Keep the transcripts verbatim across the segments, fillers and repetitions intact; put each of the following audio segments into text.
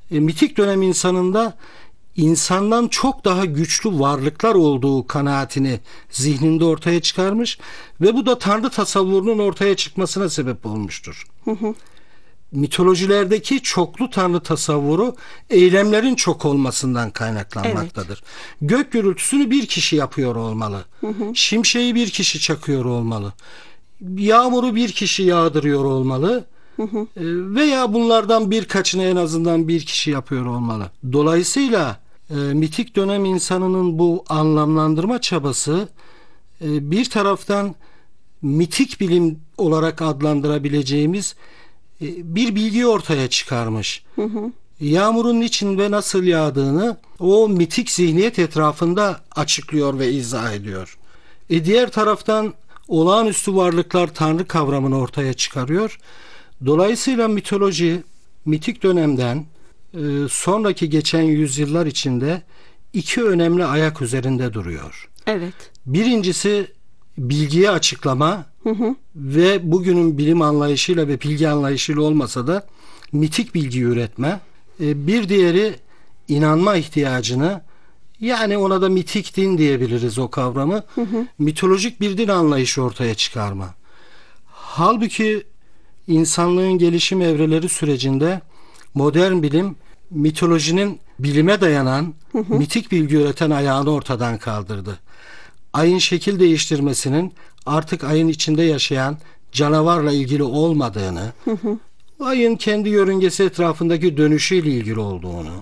e, mitik dönem insanında insandan çok daha güçlü varlıklar olduğu kanaatini zihninde ortaya çıkarmış ve bu da Tanrı tasavvurunun ortaya çıkmasına sebep olmuştur. Hı hı. Mitolojilerdeki çoklu Tanrı tasavvuru eylemlerin çok olmasından kaynaklanmaktadır. Evet. Gök gürültüsünü bir kişi yapıyor olmalı. Hı hı. Şimşeği bir kişi çakıyor olmalı. Yağmuru bir kişi yağdırıyor olmalı. Hı hı. Veya bunlardan birkaçını en azından bir kişi yapıyor olmalı. Dolayısıyla e, mitik dönem insanının bu anlamlandırma çabası e, bir taraftan mitik bilim olarak adlandırabileceğimiz e, bir bilgi ortaya çıkarmış. Hı hı. Yağmurun niçin ve nasıl yağdığını o mitik zihniyet etrafında açıklıyor ve izah ediyor. E, diğer taraftan olağanüstü varlıklar Tanrı kavramını ortaya çıkarıyor. Dolayısıyla mitoloji, mitik dönemden e, sonraki geçen yüzyıllar içinde iki önemli ayak üzerinde duruyor. Evet. Birincisi bilgiye açıklama, hı hı, ve bugünün bilim anlayışıyla ve bilgi anlayışıyla olmasa da mitik bilgi üretme. E, bir diğeri inanma ihtiyacını, yani ona da mitik din diyebiliriz o kavramı, hı hı, mitolojik bir din anlayışı ortaya çıkarma. Halbuki İnsanlığın gelişim evreleri sürecinde modern bilim mitolojinin bilime dayanan, hı hı, mitik bilgi üreten ayağını ortadan kaldırdı. Ayın şekil değiştirmesinin artık ayın içinde yaşayan canavarla ilgili olmadığını, hı hı, ayın kendi yörüngesi etrafındaki dönüşüyle ilgili olduğunu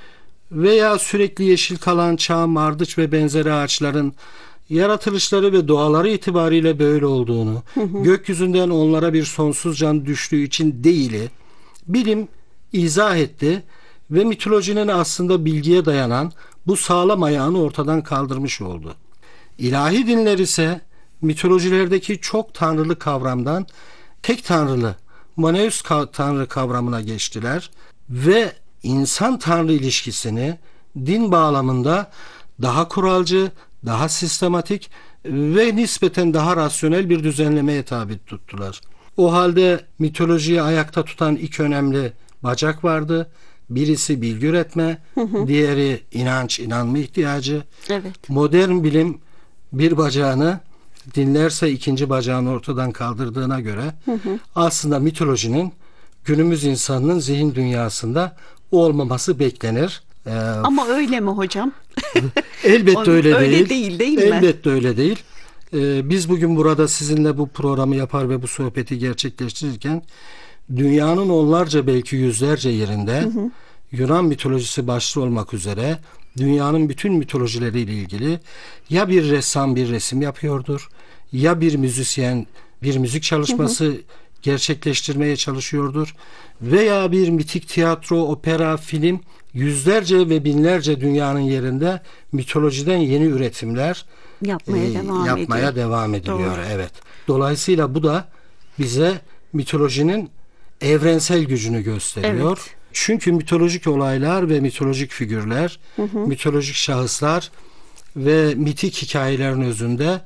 veya sürekli yeşil kalan çam, ardıç ve benzeri ağaçların yaratılışları ve doğaları itibariyle böyle olduğunu, hı hı, gökyüzünden onlara bir sonsuz can düştüğü için değili bilim izah etti ve mitolojinin aslında bilgiye dayanan bu sağlam ayağını ortadan kaldırmış oldu. İlahi dinler ise mitolojilerdeki çok tanrılı kavramdan tek tanrılı, monoteist tanrı kavramına geçtiler ve insan tanrı ilişkisini din bağlamında daha kuralcı, daha sistematik ve nispeten daha rasyonel bir düzenlemeye tabi tuttular. O halde mitolojiyi ayakta tutan iki önemli bacak vardı. Birisi bilgi üretme, hı hı, diğeri inanç, inanma ihtiyacı. Evet. Modern bilim bir bacağını, dinlerse ikinci bacağını ortadan kaldırdığına göre, hı hı, aslında mitolojinin günümüz insanının zihin dünyasında olmaması beklenir. Ee, Ama öyle mi hocam? Elbette öyle, öyle değil. değil, değil mi? Elbette öyle değil. Ee, biz bugün burada sizinle bu programı yapar ve bu sohbeti gerçekleştirirken dünyanın onlarca belki yüzlerce yerinde, hı hı, Yunan mitolojisi başta olmak üzere dünyanın bütün mitolojileriyle ilgili ya bir ressam bir resim yapıyordur, ya bir müzisyen bir müzik çalışması, hı hı, gerçekleştirmeye çalışıyordur veya bir mitik tiyatro, opera, film yüzlerce ve binlerce dünyanın yerinde mitolojiden yeni üretimler yapmaya, e, devam, yapmaya ediyor. devam ediliyor. Doğru. Evet. Dolayısıyla bu da bize mitolojinin evrensel gücünü gösteriyor. Evet. Çünkü mitolojik olaylar ve mitolojik figürler, hı hı, mitolojik şahıslar ve mitik hikayelerin özünde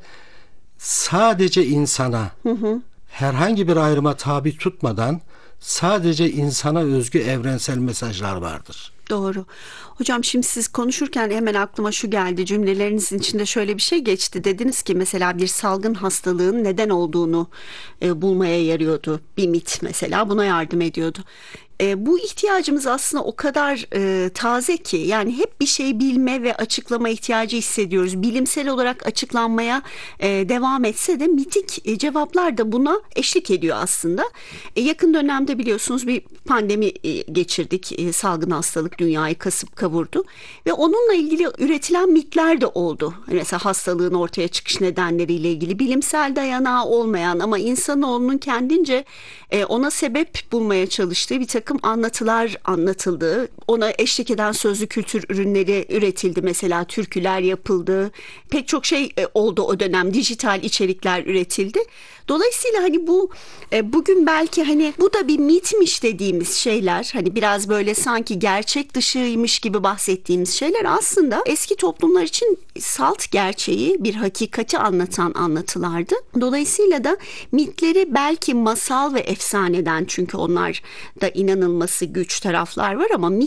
sadece insana, hı hı, herhangi bir ayrıma tabi tutmadan sadece insana özgü evrensel mesajlar vardır. Doğru. Hocam şimdi siz konuşurken hemen aklıma şu geldi. Cümlelerinizin içinde şöyle bir şey geçti. Dediniz ki mesela bir salgın hastalığın neden olduğunu e, bulmaya yarıyordu. Bir mit mesela buna yardım ediyordu. E, bu ihtiyacımız aslında o kadar e, taze ki, yani hep bir şey bilme ve açıklama ihtiyacı hissediyoruz. Bilimsel olarak açıklanmaya e, devam etse de mitik e, cevaplar da buna eşlik ediyor aslında. E, yakın dönemde biliyorsunuz bir pandemi e, geçirdik. E, salgın hastalık dünyayı kasıp kavurdu ve onunla ilgili üretilen mitler de oldu. Mesela hastalığın ortaya çıkış nedenleriyle ilgili bilimsel dayanağı olmayan ama insanoğlunun kendince e, ona sebep bulmaya çalıştığı bir takım anlatılar anlatıldı. Ona eşlik eden sözlü kültür ürünleri üretildi. Mesela türküler yapıldı. Pek çok şey oldu o dönem. Dijital içerikler üretildi. Dolayısıyla hani bu e, bugün belki hani bu da bir mitmiş dediğimiz şeyler, hani biraz böyle sanki gerçek dışıymış gibi bahsettiğimiz şeyler aslında eski toplumlar için salt gerçeği, bir hakikati anlatan anlatılardı. Dolayısıyla da mitleri belki masal ve efsaneden, çünkü onlar da inanılması güç taraflar var, ama mit